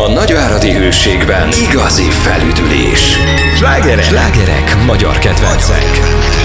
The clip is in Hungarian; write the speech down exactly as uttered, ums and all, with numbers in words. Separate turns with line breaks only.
A nagyváradi Hőségben igazi felüdülés. Slágerek, slágerek magyar kedvencek.